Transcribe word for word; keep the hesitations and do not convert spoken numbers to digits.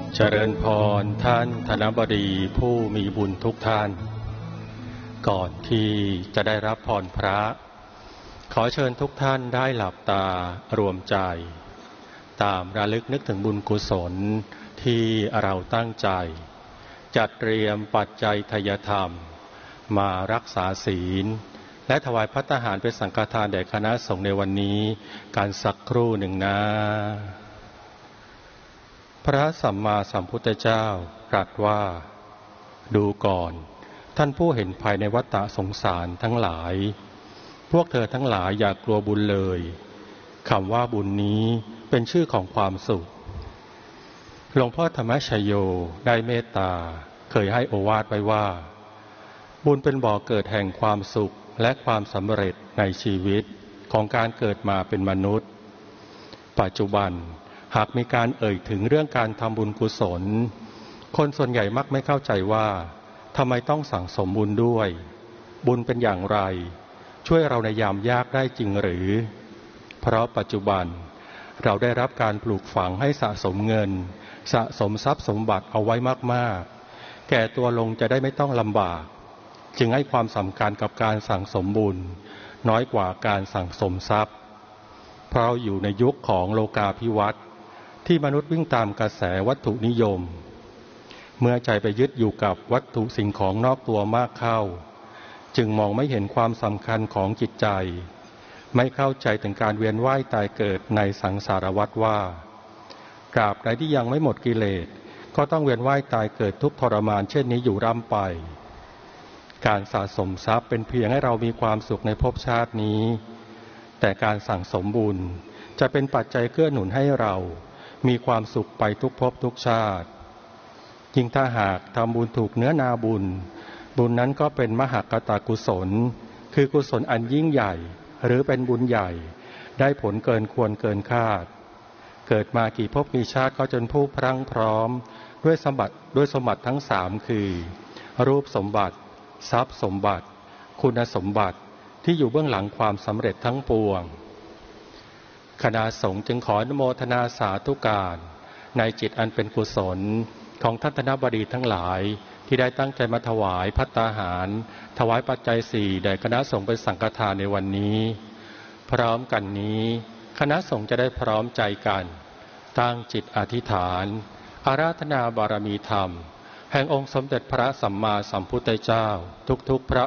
เจริญพรท่านธนบดีผู้มีบุญทุกท่านก่อนที่จะได้รับพรพระขอเชิญทุกท่านได้หลับตารวมใจตามระลึกนึกถึงบุญกุศลที่เราตั้งใจจัดเตรียมปัจจัยทายธรรมมารักษาศีลและถวายภัตตาหารเป็นสังฆทานแด่คณะสงฆ์ในวันนี้การสักครู่หนึ่งนะพระสัมมาสัมพุทธเจ้าตรัสว่าดูก่อนท่านผู้เห็นภัยในวัฏฏะสงสารทั้งหลายพวกเธอทั้งหลายอย่ากลัวบุญเลยคำว่าบุญนี้เป็นชื่อของความสุขหลวงพ่อธรรมชโยได้เมตตาเคยให้โอวาทไว้ว่าบุญเป็นบ่อเกิดแห่งความสุขและความสำเร็จในชีวิตของการเกิดมาเป็นมนุษย์ปัจจุบันหากมีการเอ่ยถึงเรื่องการทำบุญกุศลคนส่วนใหญ่มักไม่เข้าใจว่าทำไมต้องสั่งสมบุญด้วยบุญเป็นอย่างไรช่วยเราในยามยากได้จริงหรือเพราะปัจจุบันเราได้รับการปลูกฝังให้สะสมเงินสะสมทรัพย์สมบัติเอาไว้มากๆแก่ตัวลงจะได้ไม่ต้องลำบากจึงให้ความสำคัญกับการสั่งสมบุญน้อยกว่าการสั่งสมทรัพย์เพราะอยู่ในยุคของโลกาภิวัตน์ที่มนุษย์วิ่งตามกระแสวัตถุนิยมเมื่อใจไปยึดอยู่กับวัตถุสิ่งของนอกตัวมากเข้าจึงมองไม่เห็นความสำคัญของจิตใจไม่เข้าใจถึงการเวียนว่ายตายเกิดในสังสารวัฏว่าตราบใดที่ยังไม่หมดกิเลสก็ต้องเวียนว่ายตายเกิดทุกข์ทรมานเช่นนี้อยู่ร่ำไปการสะสมทรัพย์เป็นเพียงให้เรามีความสุขในภพชาตินี้แต่การสั่งสมบุญจะเป็นปัจจัยเกื้อหนุนให้เรามีความสุขไปทุกภพทุกชาติยิ่งถ้าหากทำบุญถูกเนื้อนาบุญบุญนั้นก็เป็นมหากตกุศลคือกุศลอันยิ่งใหญ่หรือเป็นบุญใหญ่ได้ผลเกินควรเกินคาดเกิดมากี่ภพกี่ชาติก็จนผู้พรั่งพร้อมด้วยสมบัติด้วยสมบัติทั้งสามคือรูปสมบัติทรัพย์สมบัติคุณสมบัติที่อยู่เบื้องหลังความสำเร็จทั้งปวงคณะสงฆ์จึงขออนุโมทนาสาธุการในจิตอันเป็นกุศลของท่านธนบดีทั้งหลายที่ได้ตั้งใจมาถวายภัตตาหารถวายปัจจัยสี่แด่คณะสงฆ์เป็นสังฆทานในวันนี้พร้อมกันนี้คณะสงฆ์จะได้พร้อมใจกันตั้งจิตอธิษฐานอาราธนาบารมีธรรมแห่งองค์สมเด็จพระสัมมาสัมพุทธเจ้าทุกๆพระ